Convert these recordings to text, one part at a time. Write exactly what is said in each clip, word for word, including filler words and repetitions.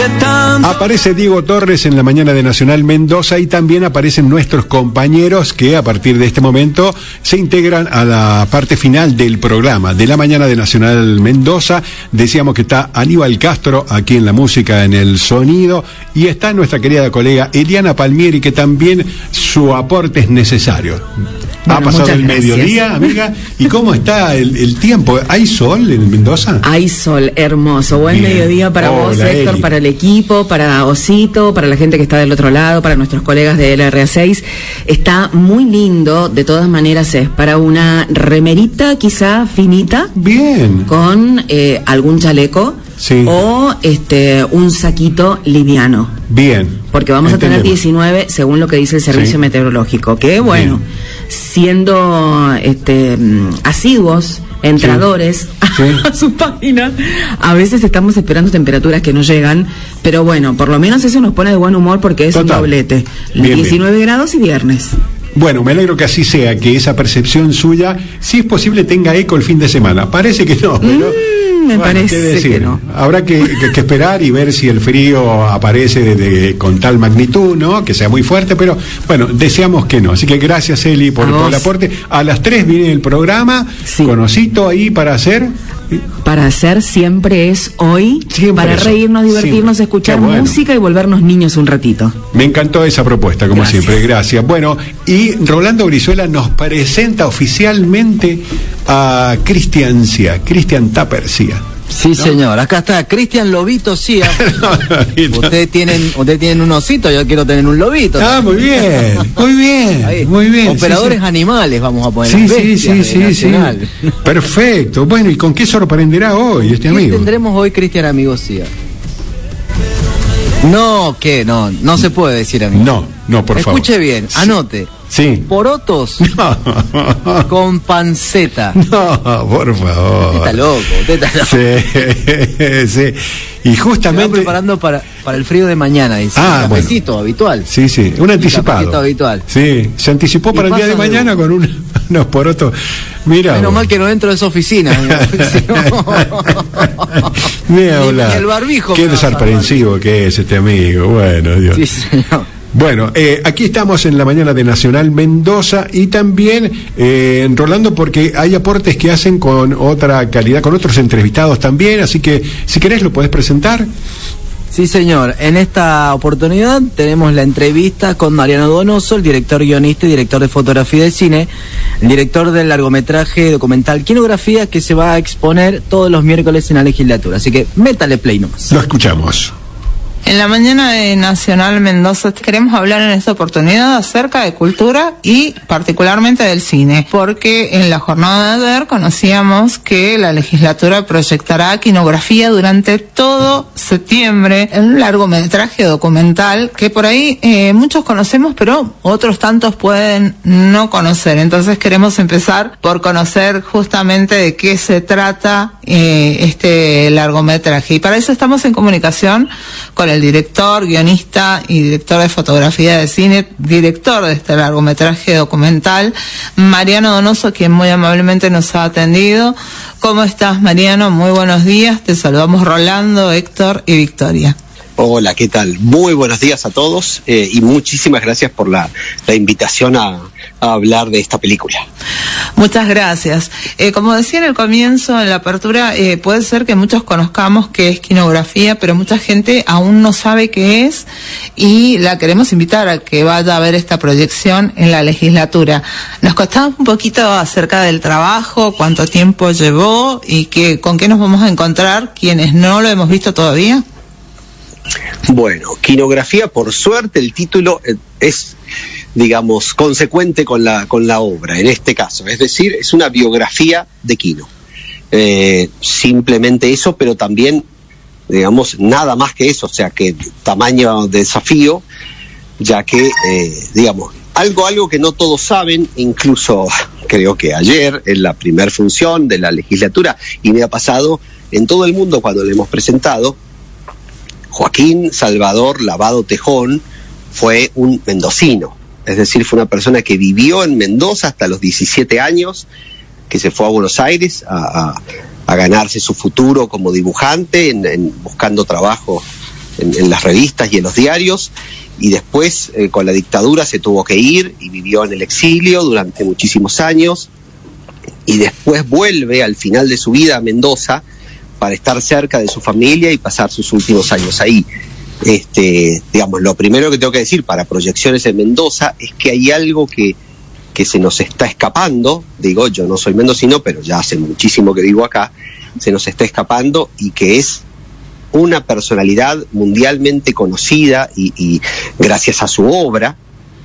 de tanto. Aparece Diego Torres en la mañana de Nacional Mendoza y también aparecen nuestros compañeros que a partir de este momento se integran a la parte final del programa de la mañana de Nacional Mendoza. Decíamos que está Aníbal Castro aquí en la música, en el sonido, y está nuestra querida colega Eliana Palmieri, que también su aporte es necesario. Bueno, ha pasado el gracias. mediodía, amiga. ¿Y cómo está el, el tiempo? ¿Hay sol en Mendoza? Hay sol, hermoso. Buen Bien. mediodía para Hola, vos, Héctor, Eli. para el equipo, para Osito, para la gente que está del otro lado, para nuestros colegas de L R A seis. Está muy lindo, de todas maneras es para una remerita quizá finita. Bien. Con eh, algún chaleco. Sí. O este un saquito liviano. Bien. Porque vamos Entendemos. a tener diecinuave según lo que dice el servicio Sí. meteorológico. Que bueno, Bien. siendo este asiduos entradores Sí. a su página, a veces estamos esperando temperaturas que no llegan, pero bueno, por lo menos eso nos pone de buen humor porque es Total. un doblete. Bien, diecinueve grados y viernes. Bueno, me alegro que así sea, que esa percepción suya, si es posible, tenga eco el fin de semana. Parece que no, pero... Mm, me bueno, parece ¿qué decir? que no. Habrá que, que- que esperar y ver si el frío aparece de- de- con tal magnitud, ¿no? Que sea muy fuerte, pero bueno, deseamos que no. Así que gracias, Eli, por, A por vos. el aporte. A las tres viene el programa, Sí. con Osito ahí para hacer... Para hacer siempre es hoy, Siempre para eso. reírnos, divertirnos, Siempre. escuchar Qué bueno. música y volvernos niños un ratito. Me encantó esa propuesta, como Gracias. siempre, gracias. Bueno, y Rolando Brizuela nos presenta oficialmente a Cristian Cía, Cristian Tapper Cía. Sí, señor. Acá está Cristian Lobito Cía. Ustedes tienen, ustedes tienen un osito, yo quiero tener un lobito. Ah, muy bien, muy bien, Ahí. muy bien. Operadores sí, sí. animales vamos a poner. Sí, las sí, bestias sí, de sí, sí. Nacional. Perfecto. Bueno, ¿y con qué sorprenderá hoy este ¿Qué amigo? tendremos hoy, Cristian, amigo Cía? No, ¿qué? No, no se puede decir, amigo. No, no, por favor. Escuche bien, anote. Sí. Porotos No, con panceta. no, por favor. Usted está loco, usted está loco. Sí, sí. Y Se va justamente... preparando para, para el frío de mañana, dice. Ah, Un cafecito habitual. Sí, sí, un anticipado. cafecito habitual. Sí, se anticipó Y para el día de pasan de- mañana con un, unos porotos. Mira. Menos vos. mal que no entro de esa oficina. amigo, porque si no- Ni Ni- hablar. ni el barbijo Qué me va a desaprensivo que es este amigo. Bueno, Dios. Sí, señor. Bueno, eh, aquí estamos en la mañana de Nacional Mendoza y también eh, Rolando, porque hay aportes que hacen con otra calidad, con otros entrevistados también, así que si querés lo podés presentar. Sí, señor. En esta oportunidad tenemos la entrevista con Mariano Donoso, el director guionista y director de fotografía de cine, el director del largometraje documental Quinografía, que se va a exponer todos los miércoles en la legislatura. Así que métale play nomás. Lo escuchamos. En la mañana de Nacional Mendoza queremos hablar en esta oportunidad acerca de cultura y particularmente del cine, porque en la jornada de ayer conocíamos que la legislatura proyectará Quinografía durante todo septiembre, un largometraje documental que por ahí eh, muchos conocemos, pero otros tantos pueden no conocer. Entonces queremos empezar por conocer justamente de qué se trata eh, este largometraje. Y para eso estamos en comunicación con el director, guionista y director de fotografía de cine, director de este largometraje documental, Mariano Donoso, quien muy amablemente nos ha atendido. ¿Cómo estás, Mariano? Muy buenos días. Te saludamos Rolando, Héctor y Victoria. Hola, ¿qué tal? Muy buenos días a todos eh, y muchísimas gracias por la, la invitación a, a hablar de esta película. Muchas gracias. Eh, como decía en el comienzo, en la apertura, eh, puede ser que muchos conozcamos qué es Quinografía, pero mucha gente aún no sabe qué es y la queremos invitar a que vaya a ver esta proyección en la legislatura. Nos contaba un poquito acerca del trabajo, cuánto tiempo llevó y que, con qué nos vamos a encontrar quienes no lo hemos visto todavía. Bueno, Quinografía, por suerte, el título eh, es, digamos, consecuente con la, con la obra, en este caso. Es decir, es una biografía de Quino. Eh, simplemente eso, pero también, digamos, nada más que eso. O sea, que tamaño de desafío, ya que, eh, digamos, algo, algo que no todos saben, incluso creo que ayer, en la primer función de la legislatura, y me ha pasado en todo el mundo cuando le hemos presentado, Joaquín Salvador Lavado Tejón fue un mendocino, es decir, fue una persona que vivió en Mendoza hasta los diecisiete años, que se fue a Buenos Aires a, a, a ganarse su futuro como dibujante, en, en, buscando trabajo en, en las revistas y en los diarios, y después eh, con la dictadura se tuvo que ir y vivió en el exilio durante muchísimos años, y después vuelve al final de su vida a Mendoza para estar cerca de su familia y pasar sus últimos años ahí. Este, digamos, lo primero que tengo que decir para Proyecciones en Mendoza es que hay algo que, que se nos está escapando. Digo, yo no soy mendocino, pero ya hace muchísimo que vivo acá, se nos está escapando, y que es una personalidad mundialmente conocida y, y gracias a su obra,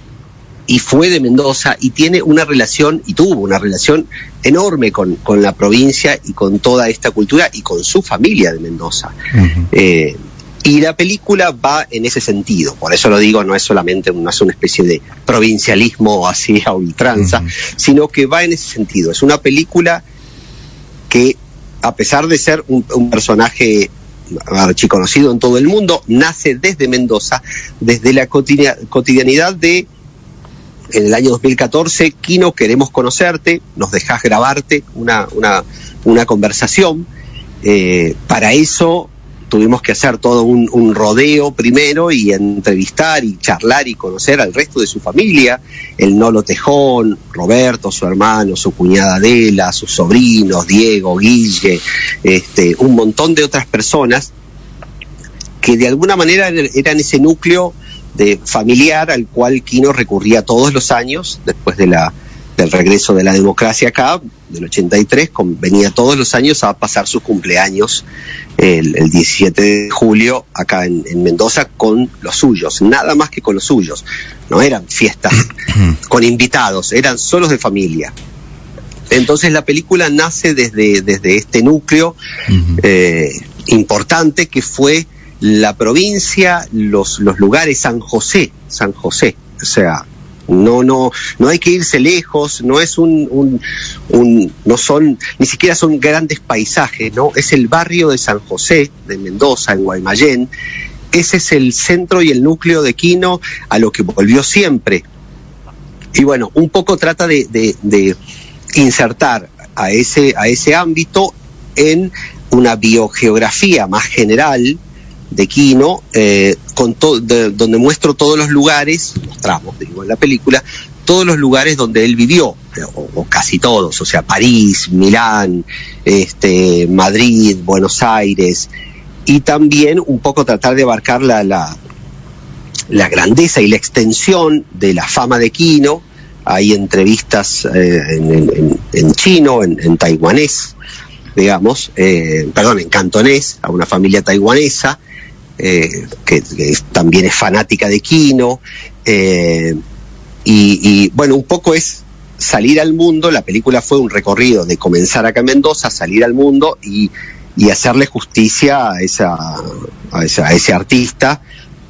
y fue de Mendoza, y tiene una relación, y tuvo una relación enorme con, con la provincia y con toda esta cultura y con su familia de Mendoza. Uh-huh. Eh, y la película va en ese sentido, por eso lo digo, no es solamente una, es una especie de provincialismo así a ultranza, uh-huh. sino que va en ese sentido. Es una película que, a pesar de ser un, un personaje archiconocido en todo el mundo, nace desde Mendoza, desde la cotidianidad de, en el año dos mil catorce, Quino, queremos conocerte, nos dejás grabarte una, una, una conversación. Eh, para eso tuvimos que hacer todo un, un rodeo primero y entrevistar y charlar y conocer al resto de su familia, el Nolo Tejón, Roberto, su hermano, su cuñada Adela, sus sobrinos, Diego, Guille, este, un montón de otras personas que de alguna manera eran ese núcleo de familiar al cual Quino recurría todos los años después de la, del regreso de la democracia acá, del ochenta y tres, con, venía todos los años a pasar sus cumpleaños el, el diecisiete de julio acá en, en Mendoza con los suyos, nada más que con los suyos. No eran fiestas con invitados, eran solos de familia. Entonces la película nace desde, desde este núcleo eh, importante que fue la provincia, los, los lugares, San José, San José, o sea, no, no, no hay que irse lejos, no es un, un, un, no son, ni siquiera son grandes paisajes, ¿no? Es el barrio de San José, de Mendoza, en Guaymallén. Ese es el centro y el núcleo de Quino, a lo que volvió siempre. Y bueno, un poco trata de, de, de insertar a ese, a ese ámbito en una biogeografía más general de Quino, eh, con to- de, donde muestro todos los lugares, mostramos, digo, en la película, todos los lugares donde él vivió, o, o casi todos, o sea, París, Milán, este, Madrid, Buenos Aires, y también un poco tratar de abarcar la, la, la grandeza y la extensión de la fama de Quino. Hay entrevistas eh, en, en, en chino, en, en taiwanés, digamos, eh, perdón, en cantonés, a una familia taiwanesa, Eh, que, que también es fanática de Quino, eh, y, y bueno, un poco es salir al mundo. La película fue un recorrido de comenzar acá en Mendoza, salir al mundo y, y hacerle justicia a, esa, a, esa, a ese artista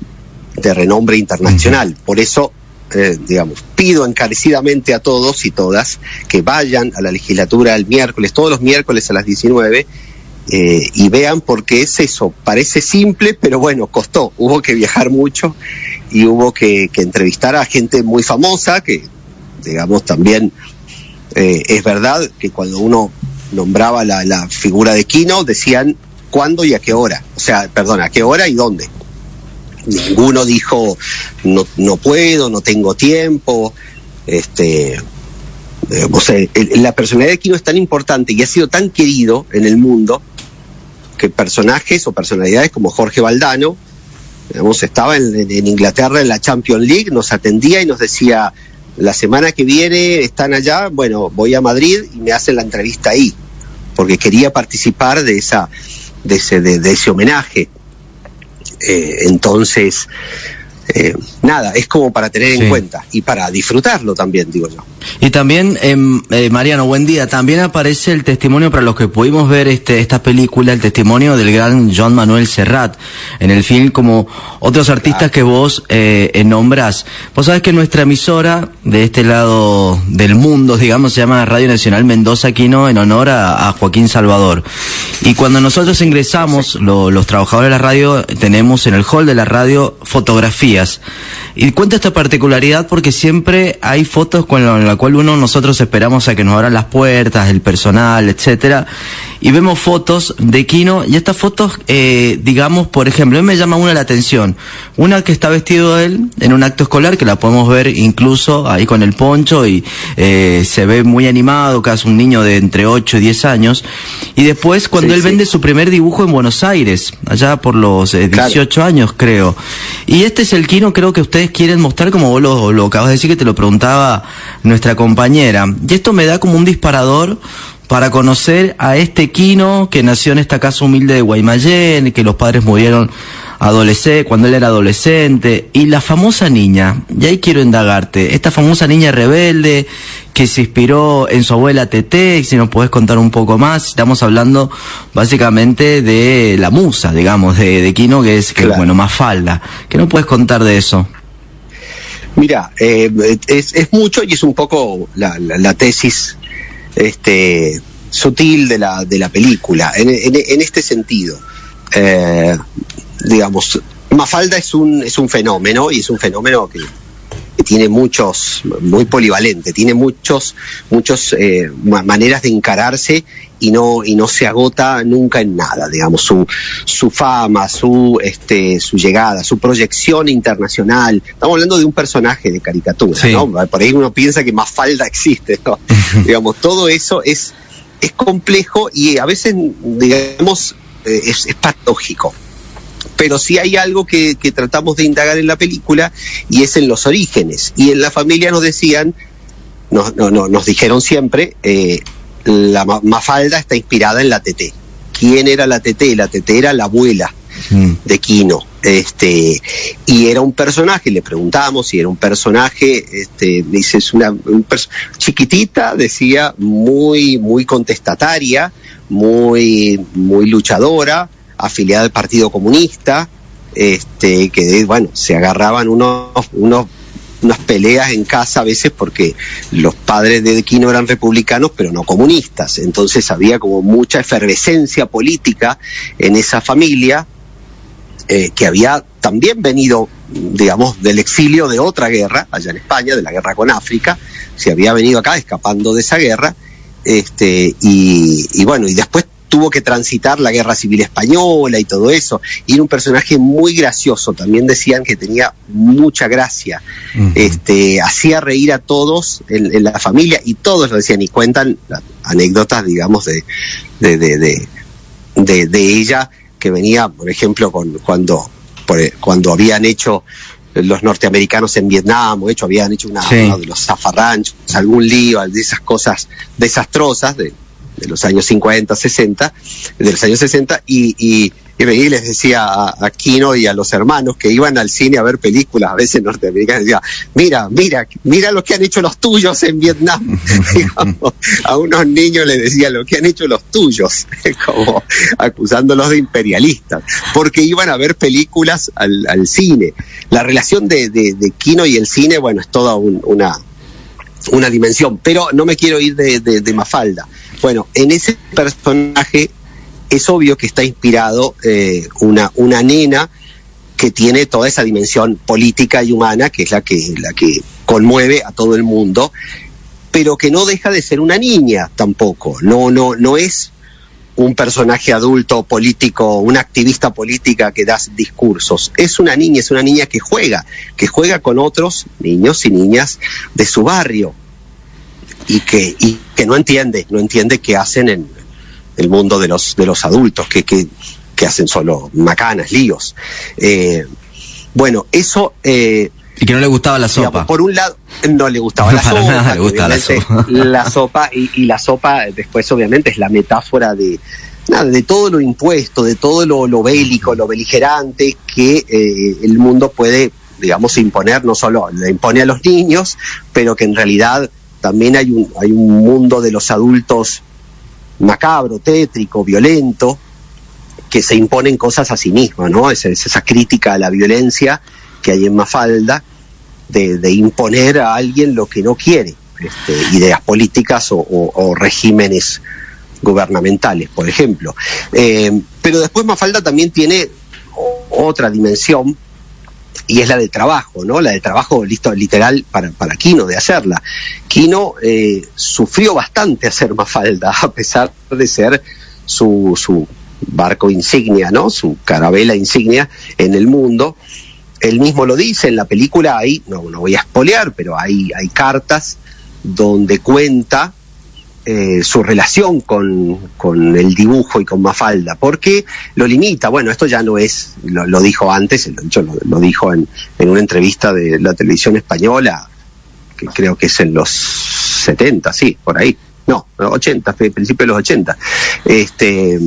de renombre internacional. Por eso, eh, digamos, pido encarecidamente a todos y todas que vayan a la legislatura el miércoles, todos los miércoles a las diecinueve, Eh, y vean, porque es eso, parece simple, pero bueno, costó, hubo que viajar mucho y hubo que, que entrevistar a gente muy famosa, que digamos también eh, es verdad que cuando uno nombraba la, la figura de Quino, decían cuándo y a qué hora, o sea, perdón, a qué hora y dónde. Ninguno dijo no, no puedo, no tengo tiempo, este... Eh, o sea, el, la personalidad de Quino es tan importante y ha sido tan querido en el mundo que personajes o personalidades como Jorge Valdano, digamos, estaba en, en Inglaterra en la Champions League, nos atendía y nos decía, la semana que viene están allá, bueno, voy a Madrid y me hacen la entrevista ahí, porque quería participar de esa, de ese, de, de ese homenaje. Eh, entonces, eh, nada, es como para tener sí. en cuenta y para disfrutarlo también, digo yo. Y también, eh, eh, Mariano, buen día, también aparece el testimonio para los que pudimos ver este esta película, el testimonio del gran Joan Manuel Serrat en el film, como otros artistas claro. que vos eh, eh, nombrás. Vos sabés que nuestra emisora de este lado del mundo, digamos, se llama Radio Nacional Mendoza Quino, en honor a, a Joaquín Salvador. Y cuando nosotros ingresamos, lo, los trabajadores de la radio, tenemos en el hall de la radio fotografías. Y cuento esta particularidad porque siempre hay fotos con la, en la cual uno, nosotros esperamos a que nos abran las puertas, el personal, etcétera. Y vemos fotos de Quino, y estas fotos, eh, digamos, por ejemplo, a mí me llama una la atención. Una que está vestido él en un acto escolar, que la podemos ver incluso ahí con el poncho, y eh, se ve muy animado, casi un niño de entre ocho y diez años. Y después, cuando sí, él sí. vende su primer dibujo en Buenos Aires, allá por los eh, dieciocho claro. años, creo. Y este es el Quino, creo que ustedes quieren mostrar, como vos lo, lo acabas de decir, que te lo preguntaba nuestra compañera. Y esto me da como un disparador para conocer a este Quino que nació en esta casa humilde de Guaymallén, que los padres murieron adolescente, cuando él era adolescente, y la famosa niña, y ahí quiero indagarte, esta famosa niña rebelde que se inspiró en su abuela Teté, si nos podés contar un poco más. Estamos hablando básicamente de la musa, digamos, de, de Quino, que es, que, claro. bueno, Mafalda. ¿Qué nos puedes contar de eso? Mira, eh, es, es mucho y es un poco la, la, la tesis este sutil de la de la película en, en, en este sentido. Eh, digamos, Mafalda es un es un fenómeno, y es un fenómeno que, que tiene muchos, muy polivalente, tiene muchos muchos eh, maneras de encararse, y no y no se agota nunca en nada. Digamos, su su fama, su este su llegada, su proyección internacional. Estamos hablando de un personaje de caricatura, sí. ¿no? Por ahí uno piensa que Mafalda existe, ¿no? Digamos, todo eso es es complejo, y a veces, digamos, eh, es, es paradójico. Pero sí hay algo que, que tratamos de indagar en la película, y es en los orígenes. Y en la familia nos decían, nos, no, no, nos dijeron siempre, eh, la Mafalda está inspirada en la Teté. ¿Quién era la Teté? La Teté era la abuela mm. de Quino. Este, y era un personaje, le preguntamos si era un personaje, este, dice, es una un pers- chiquitita, decía, muy, muy contestataria, muy, muy luchadora, afiliada al Partido Comunista, este, que bueno, se agarraban unos, unos, unas peleas en casa a veces, porque los padres de Quino eran republicanos pero no comunistas. Entonces había como mucha efervescencia política en esa familia, eh, que había también venido, digamos, del exilio de otra guerra allá en España, de la guerra con África. Se había venido acá escapando de esa guerra, este, y, y bueno, y después tuvo que transitar la guerra civil española y todo eso, y era un personaje muy gracioso. También decían que tenía mucha gracia, uh-huh. este, hacía reír a todos en, en la familia, y todos lo decían, y cuentan anécdotas, digamos, de de, de, de, de, de ella, que venía, por ejemplo, con, cuando, por, cuando habían hecho los norteamericanos en Vietnam, o hecho, habían hecho una, sí. uno de los zafarranchos, algún lío, de esas cosas desastrosas, de de los años cincuenta, sesenta, de los años sesenta, y, y, y venía y les decía a, a Quino y a los hermanos que iban al cine a ver películas, a veces norteamericanas, decía, mira, mira, mira lo que han hecho los tuyos en Vietnam. Digamos, a unos niños les decía lo que han hecho los tuyos, como acusándolos de imperialistas, porque iban a ver películas al, al cine. La relación de, de, de Quino y el cine, bueno, es toda un, una, una dimensión, pero no me quiero ir de, de, de Mafalda. Bueno, en ese personaje es obvio que está inspirado eh, una, una nena que tiene toda esa dimensión política y humana, que es la que, la que conmueve a todo el mundo, pero que no deja de ser una niña tampoco. No, no, no es un personaje adulto político, una activista política que da discursos. Es una niña, es una niña que juega, que juega con otros niños y niñas de su barrio, y que, y que no entiende, no entiende qué hacen en el mundo de los, de los adultos, que, que, que hacen solo macanas, líos. Eh, bueno, eso... Eh, y que no le gustaba la sopa. Digamos, por un lado, no le gustaba la sopa. Nada le gustaba la sopa. La sopa y, y la sopa después obviamente es la metáfora de, nada, de todo lo impuesto, de todo lo, lo bélico, lo beligerante que eh, el mundo puede, digamos, imponer. No solo le impone a los niños, pero que en realidad también hay un, hay un mundo de los adultos macabro, tétrico, violento, que se imponen cosas a sí mismos, ¿no? Es, es esa crítica a la violencia que hay en Mafalda, de, de imponer a alguien lo que no quiere, este, ideas políticas o, o, o regímenes gubernamentales, por ejemplo. Eh, pero después Mafalda también tiene otra dimensión, y es la del trabajo, ¿no? La del trabajo listo, literal para, para Quino de hacerla. Quino eh, sufrió bastante hacer Mafalda, a pesar de ser su, su barco insignia, ¿no? Su carabela insignia en el mundo. Él mismo lo dice en la película, hay, no, no voy a espolear, pero hay, hay cartas donde cuenta Eh, su relación con, con el dibujo y con Mafalda, porque lo limita. Bueno, esto ya no es, lo, lo dijo antes, lo, lo, lo dijo en, en una entrevista de la televisión española, que creo que es en los setenta, sí, por ahí, no, ochenta, principio de los ochenta. Este,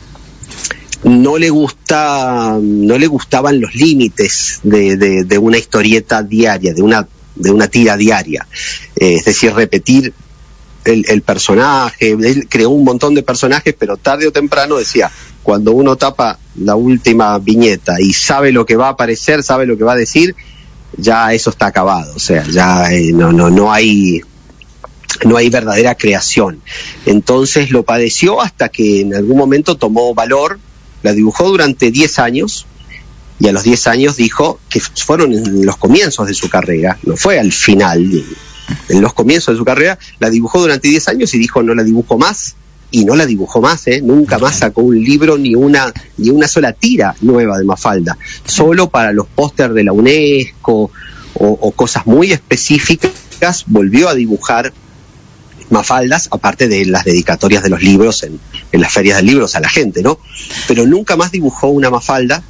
no le gusta, no le gustaban los límites de, de, de una historieta diaria, de una, de una tira diaria, eh, es decir, repetir El, el personaje. Él creó un montón de personajes, pero tarde o temprano decía, cuando uno tapa la última viñeta y sabe lo que va a aparecer, sabe lo que va a decir, ya eso está acabado. O sea, ya eh, no, no, no hay no hay verdadera creación. Entonces lo padeció hasta que en algún momento tomó valor, la dibujó durante diez años, y a los diez años dijo que fueron en los comienzos de su carrera, no fue al final. En los comienzos de su carrera la dibujó durante diez años y dijo no la dibujo más, y no la dibujó más, ¿eh? Nunca más sacó un libro ni una ni una sola tira nueva de Mafalda, solo para los pósters de la UNESCO o, o cosas muy específicas volvió a dibujar Mafaldas, aparte de las dedicatorias de los libros en, en las ferias de libros a la gente, ¿no? Pero nunca más dibujó una Mafalda,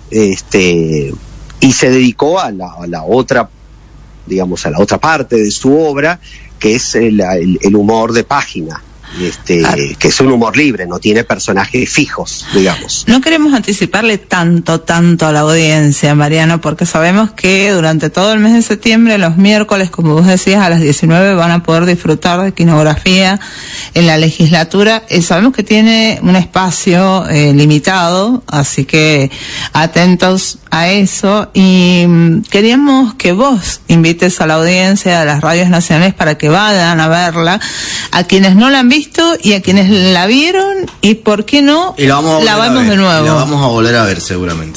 este, y se dedicó a la, a la otra digamos, a la otra parte de su obra, que es el, el, el humor de página, este, ah. que es un humor libre, no tiene personajes fijos, digamos. No queremos anticiparle tanto, tanto a la audiencia, Mariano, porque sabemos que durante todo el mes de septiembre, los miércoles, como vos decías, a las diecinueve van a poder disfrutar de Quinografía en la legislatura. Eh, sabemos que tiene un espacio eh, limitado, así que atentos a eso, y mm, queríamos que vos invites a la audiencia de las radios nacionales para que vayan a verla, a quienes no la han visto y a quienes la vieron, y por qué no y la vamos, a la vamos de nuevo. Y la vamos a volver a ver seguramente.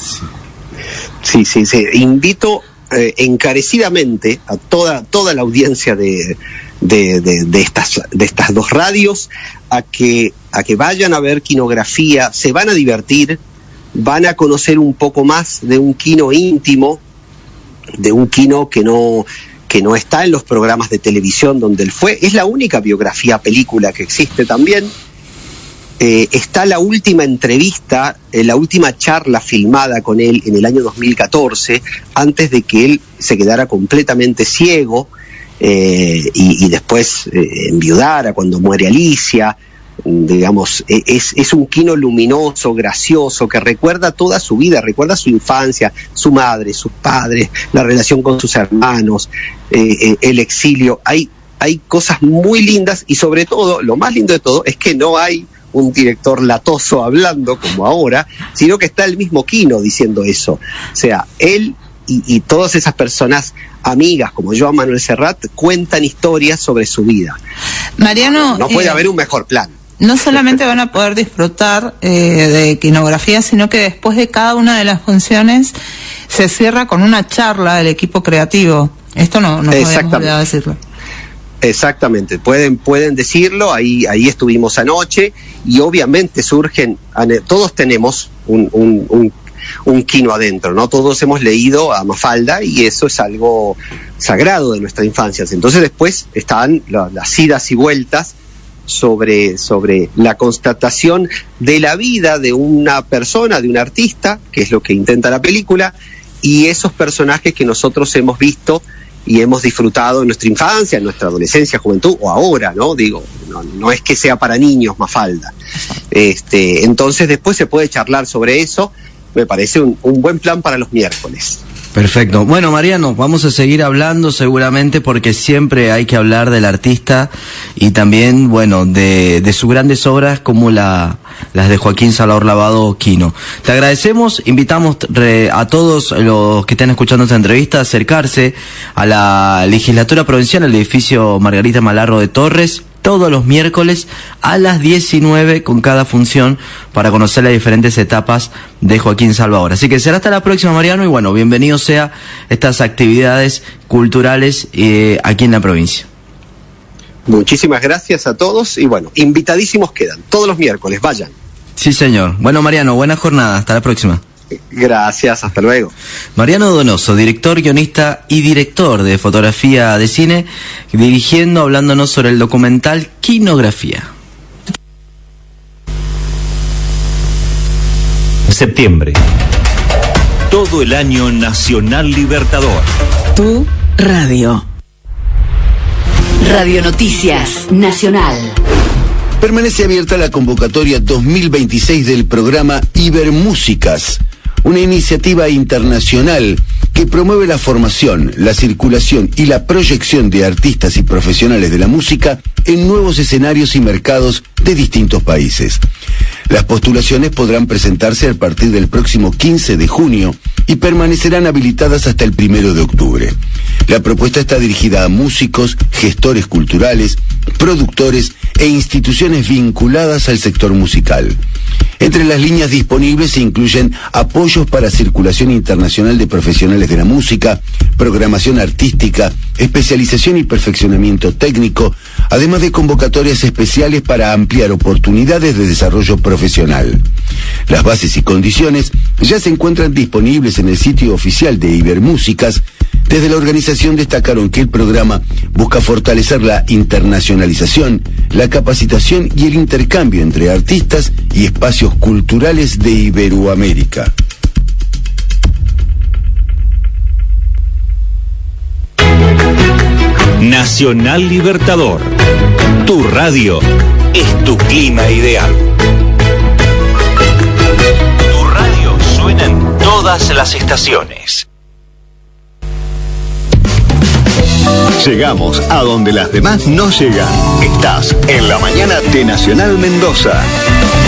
Sí, sí, sí. Invito eh, encarecidamente a toda toda la audiencia de de, de de estas de estas dos radios a que a que vayan a ver Quinografía, se van a divertir, van a conocer un poco más de un Quino íntimo, de un Quino que no que no está en los programas de televisión donde él fue. Es la única biografía película que existe también. Eh, está la última entrevista, eh, la última charla filmada con él en el año dos mil catorce, antes de que él se quedara completamente ciego eh, y, y después eh, enviudara cuando muere Alicia. Digamos, es, es un Quino luminoso, gracioso, que recuerda toda su vida, recuerda su infancia, su madre, sus padres, la relación con sus hermanos, eh, eh, el exilio. Hay, hay cosas muy lindas, y sobre todo, lo más lindo de todo, es que no hay un director latoso hablando como ahora, sino que está el mismo Quino diciendo eso. O sea, él y, y todas esas personas amigas como Joan Manuel Serrat cuentan historias sobre su vida. Mariano, no, no puede eh... haber un mejor plan. No solamente van a poder disfrutar eh, de Quinografía, sino que después de cada una de las funciones se cierra con una charla del equipo creativo. Esto no, no podemos olvidar decirlo. Exactamente, pueden pueden decirlo. Ahí ahí estuvimos anoche, y obviamente surgen, todos tenemos un, un, un, un Quino adentro, ¿no? Todos hemos leído a Mafalda y eso es algo sagrado de nuestra infancia. Entonces después están la, las idas y vueltas sobre, sobre la constatación de la vida de una persona, de un artista, que es lo que intenta la película, y esos personajes que nosotros hemos visto y hemos disfrutado en nuestra infancia, en nuestra adolescencia, juventud, o ahora, ¿no? Digo, no, no es que sea para niños Mafalda. Este, entonces después se puede charlar sobre eso. Me parece un, un buen plan para los miércoles. Perfecto. Bueno, Mariano, vamos a seguir hablando seguramente, porque siempre hay que hablar del artista y también, bueno, de, de sus grandes obras como la, las de Joaquín Salvador Lavado Quino. Te agradecemos, invitamos re, a todos los que estén escuchando esta entrevista a acercarse a la legislatura provincial, al edificio Margarita Malarro de Torres, todos los miércoles a las diecinueve con cada función para conocer las diferentes etapas de Joaquín Salvador. Así que será hasta la próxima, Mariano, y bueno, bienvenido sea estas actividades culturales eh, aquí en la provincia. Muchísimas gracias a todos y bueno, invitadísimos quedan, todos los miércoles, vayan. Sí, señor. Bueno, Mariano, buena jornada, hasta la próxima. Gracias, hasta luego. Mariano Donoso, director, guionista y director de fotografía de cine, dirigiendo, hablándonos sobre el documental Quinografía. Septiembre. Todo el año Nacional Libertador. Tu radio. Radio Noticias Nacional. Permanece abierta la convocatoria dos mil veintiséis del programa Ibermúsicas, una iniciativa internacional que promueve la formación, la circulación y la proyección de artistas y profesionales de la música en nuevos escenarios y mercados de distintos países. Las postulaciones podrán presentarse a partir del próximo quince de junio y permanecerán habilitadas hasta el primero de octubre. La propuesta está dirigida a músicos, gestores culturales, productores e instituciones vinculadas al sector musical. Entre las líneas disponibles se incluyen apoyos para circulación internacional de profesionales de la música, programación artística, especialización y perfeccionamiento técnico, además de convocatorias especiales para ampliar oportunidades de desarrollo profesional. Las bases y condiciones ya se encuentran disponibles en el sitio oficial de Ibermúsicas. Desde la organización destacaron que el programa busca fortalecer la internacionalización, la capacitación y el intercambio entre artistas y espacios culturales de Iberoamérica. Nacional Libertador. Tu radio es tu clima ideal. Tu radio suena en todas las estaciones. Llegamos a donde las demás no llegan. Estás en la mañana de Nacional Mendoza.